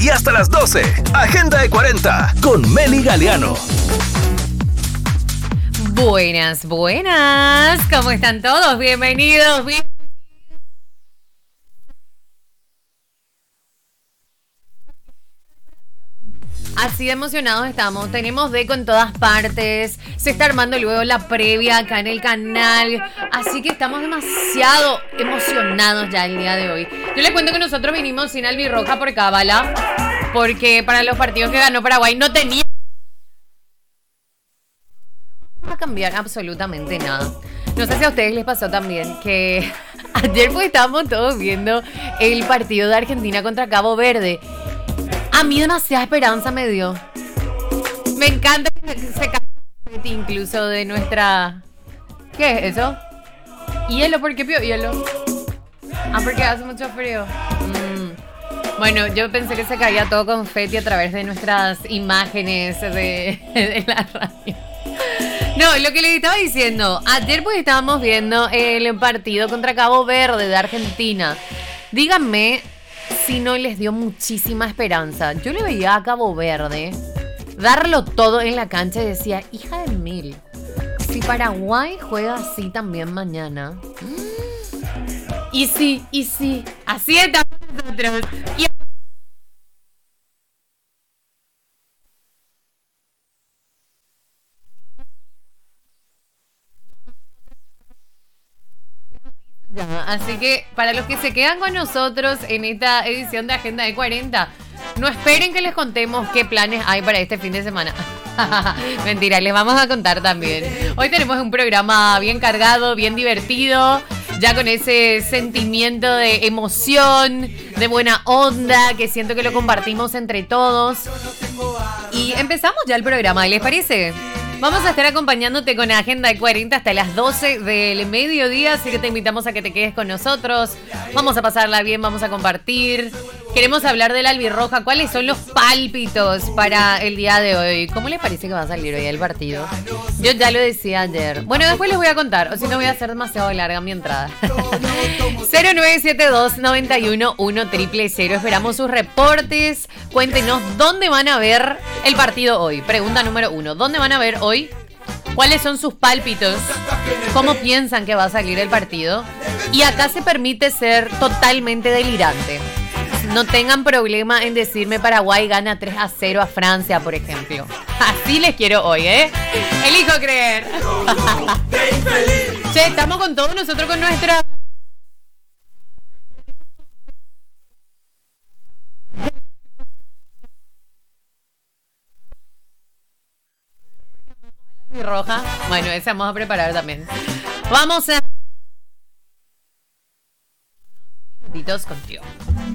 y hasta las 12. Agenda de 40 con Meli Galeano. Buenas, buenas. ¿Cómo están todos? Bienvenidos. Así de emocionados estamos, tenemos Deco en todas partes, se está armando luego la previa acá en el canal, así que estamos demasiado emocionados ya el día de hoy. Yo les cuento que nosotros vinimos sin albirroja por cábala, porque para los partidos que ganó Paraguay no tenía a cambiar absolutamente nada. No sé si a ustedes les pasó también que ayer pues estábamos todos viendo el partido de Argentina contra Cabo Verde. A mí demasiada esperanza me dio. Me encanta que se caiga incluso de nuestra... ¿Qué es eso? ¿Hielo? ¿Por qué pio hielo? Ah, porque hace mucho frío. Bueno, yo pensé que se caía todo confeti a través de nuestras imágenes de la radio. No, lo que les estaba diciendo, ayer pues estábamos viendo el partido contra Cabo Verde de Argentina. Díganme si no les dio muchísima esperanza. Yo le veía a Cabo Verde darlo todo en la cancha y decía, hija de mil, si Paraguay juega así también mañana. Y sí, así estamos nosotros. Y ya, así que para los que se quedan con nosotros en esta edición de Agenda de 40, no esperen que les contemos qué planes hay para este fin de semana. Mentira, les vamos a contar también. Hoy tenemos un programa bien cargado, bien divertido, ya con ese sentimiento de emoción, de buena onda, que siento que lo compartimos entre todos. Y empezamos ya el programa, ¿les parece? Vamos a estar acompañándote con Agenda de 40 hasta las 12 del mediodía, así que te invitamos a que te quedes con nosotros. Vamos a pasarla bien, vamos a compartir. Queremos hablar de la albirroja. ¿Cuáles son los pálpitos para el día de hoy? ¿Cómo les parece que va a salir hoy el partido? Yo ya lo decía ayer. Bueno, después les voy a contar, o si no voy a hacer demasiado larga mi entrada. 0972-91-1000. Esperamos sus reportes. Cuéntenos dónde van a ver el partido hoy. Pregunta número 1. ¿Dónde van a ver hoy? ¿Cuáles son sus pálpitos? ¿Cómo piensan que va a salir el partido? Y acá se permite ser totalmente delirante. No tengan problema en decirme Paraguay gana 3-0 a Francia, por ejemplo. Así les quiero hoy, ¿eh? Elijo creer. Che, estamos con todos nosotros con nuestra... roja. Bueno, esa vamos a preparar también. Vamos a... minutitos contigo.